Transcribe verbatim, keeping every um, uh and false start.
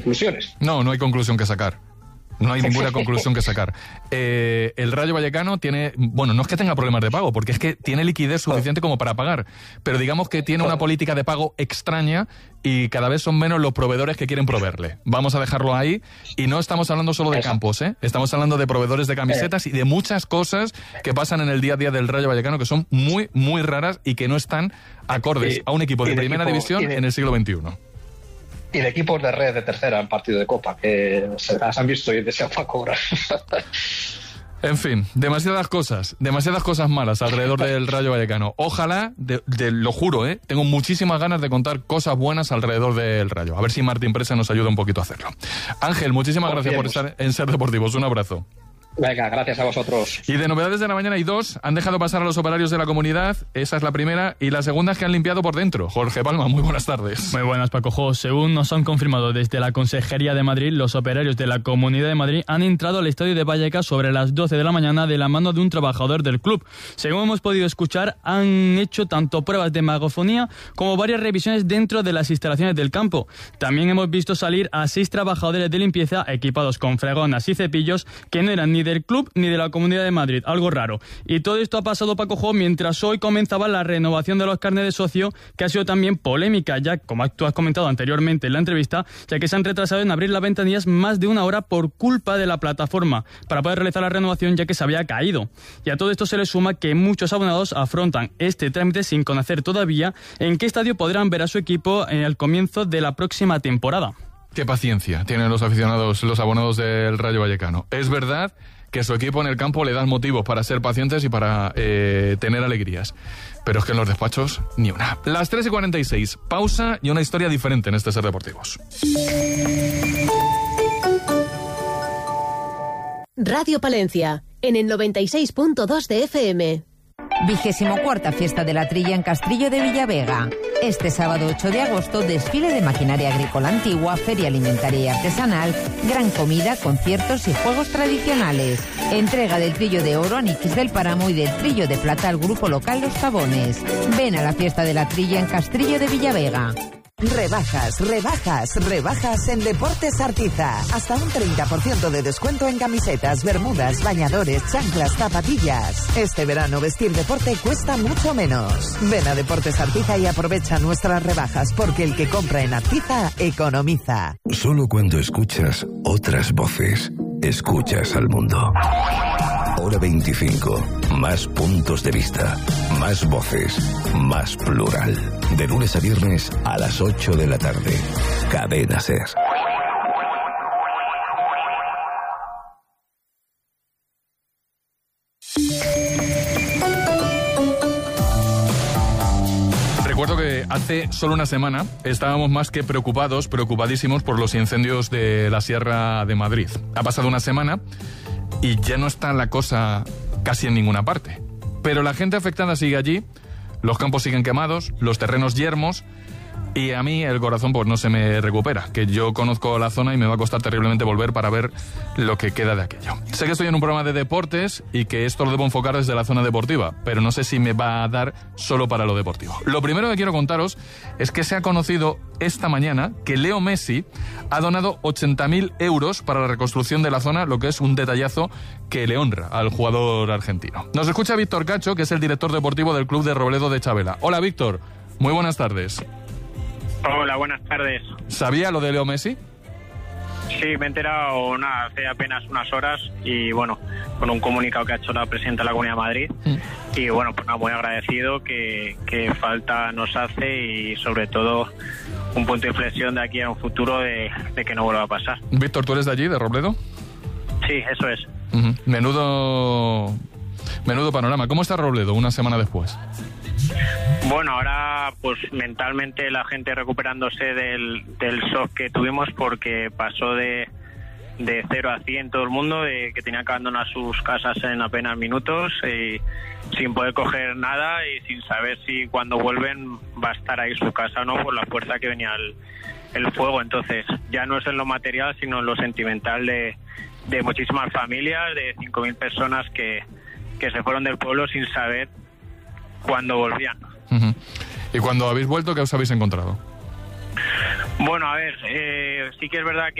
conclusiones. No, no hay conclusión que sacar. No hay ninguna conclusión que sacar. Eh, el Rayo Vallecano tiene, bueno, no es que tenga problemas de pago, porque es que tiene liquidez suficiente como para pagar, pero digamos que tiene una política de pago extraña y cada vez son menos los proveedores que quieren proveerle. Vamos a dejarlo ahí, y no estamos hablando solo de campos, ¿eh? Estamos hablando de proveedores de camisetas y de muchas cosas que pasan en el día a día del Rayo Vallecano que son muy, muy raras y que no están acordes y, a un equipo de primera equipo, división de... en el siglo veintiuno. Y de equipos de red de tercera en partido de Copa, que se las han visto y desean para cobrar. En fin, demasiadas cosas, demasiadas cosas malas alrededor del Rayo Vallecano. Ojalá, de, de, lo juro, ¿eh? tengo muchísimas ganas de contar cosas buenas alrededor del Rayo. A ver si Martín Presa nos ayuda un poquito a hacerlo. Ángel, muchísimas gracias por estar en Ser Deportivos. Un abrazo. Venga, gracias a vosotros. Y de novedades de la mañana hay dos. Han dejado pasar a los operarios de la comunidad. Esa es la primera. Y la segunda es que han limpiado por dentro. Jorge Palma, muy buenas tardes. Muy buenas, Paco Jo. Según nos han confirmado desde la Consejería de Madrid, los operarios de la Comunidad de Madrid han entrado al estadio de Vallecas sobre las doce de la mañana de la mano de un trabajador del club. Según hemos podido escuchar, han hecho tanto pruebas de megafonía como varias revisiones dentro de las instalaciones del campo. También hemos visto salir a seis trabajadores de limpieza equipados con fregonas y cepillos que no eran ni del club ni de la Comunidad de Madrid, algo raro. Y todo esto ha pasado, Paco Jo, mientras hoy comenzaba la renovación de los carnets de socio, que ha sido también polémica, ya como tú has comentado anteriormente en la entrevista, ya que se han retrasado en abrir las ventanillas más de una hora por culpa de la plataforma para poder realizar la renovación, ya que se había caído. Y a todo esto se le suma que muchos abonados afrontan este trámite sin conocer todavía en qué estadio podrán ver a su equipo en el comienzo de la próxima temporada. Qué paciencia tienen los aficionados, los abonados del Rayo Vallecano. Es verdad que su equipo en el campo le dan motivos para ser pacientes y para eh, tener alegrías. Pero es que en los despachos, ni una. Las tres y cuarenta y seis, pausa y una historia diferente en este Ser Deportivos. Radio Palencia, en el noventa y seis punto dos de F M. Vigésimo cuarta Fiesta de la Trilla en Castrillo de Villavega. Este sábado ocho de agosto, desfile de maquinaria agrícola antigua, feria alimentaria y artesanal, gran comida, conciertos y juegos tradicionales. Entrega del Trillo de Oro a Nix del Páramo y del Trillo de Plata al grupo local Los Tabones. Ven a la Fiesta de la Trilla en Castrillo de Villavega. Rebajas, rebajas, rebajas en Deportes Artiza. Hasta un treinta por ciento de descuento en camisetas, bermudas, bañadores, chanclas, zapatillas. Este verano vestir deporte cuesta mucho menos. Ven a Deportes Artiza y aprovecha nuestras rebajas, porque el que compra en Artiza economiza. Solo cuando escuchas otras voces, escuchas al mundo. Hora veinticinco. Más puntos de vista. Más voces. Más plural. De lunes a viernes a las ocho de la tarde. Cadena Ser. Recuerdo que hace solo una semana estábamos más que preocupados, preocupadísimos por los incendios de la Sierra de Madrid. Ha pasado una semana y ya no está la cosa casi en ninguna parte. Pero la gente afectada sigue allí, los campos siguen quemados, los terrenos yermos, y a mí el corazón pues no se me recupera, que yo conozco la zona y me va a costar terriblemente volver para ver lo que queda de aquello. Sé que estoy en un programa de deportes y que esto lo debo enfocar desde la zona deportiva, pero no sé si me va a dar solo para lo deportivo. Lo primero que quiero contaros es que se ha conocido esta mañana que Leo Messi ha donado ochenta mil euros para la reconstrucción de la zona, lo que es un detallazo que le honra al jugador argentino. Nos escucha Víctor Cacho, que es el director deportivo del club de Robledo de Chavela. Hola, Víctor. Muy buenas tardes. Hola, buenas tardes. ¿Sabía lo de Leo Messi? Sí, me he enterado nada, hace apenas unas horas y bueno, con un comunicado que ha hecho la presidenta de la Comunidad de Madrid mm. y bueno, pues nada, muy agradecido, que, que falta nos hace y sobre todo un punto de inflexión de aquí a un futuro de, de que no vuelva a pasar. Víctor, ¿tú eres de allí, de Robledo? Sí, eso es. Uh-huh. Menudo, menudo panorama. ¿Cómo está Robledo una semana después? Bueno, ahora pues mentalmente la gente recuperándose del, del shock que tuvimos, porque pasó de, de cero a cien todo el mundo, de que tenía que abandonar sus casas en apenas minutos y sin poder coger nada y sin saber si cuando vuelven va a estar ahí su casa o no, por la fuerza que venía el, el fuego. Entonces ya no es en lo material sino en lo sentimental de, de muchísimas familias, de cinco mil personas que, que se fueron del pueblo sin saber cuando volvían. Uh-huh. ¿Y cuando habéis vuelto, qué os habéis encontrado? Bueno, a ver, eh, sí que es verdad que